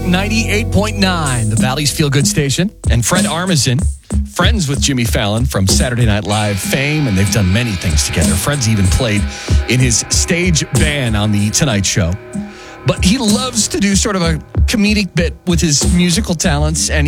98.9, the Valley's Feel Good station. And Fred Armisen, friends with Jimmy Fallon from Saturday Night Live fame, and they've done many things together. Fred's even played in his stage band on The Tonight Show. But he loves to do sort of a comedic bit with his musical talents, and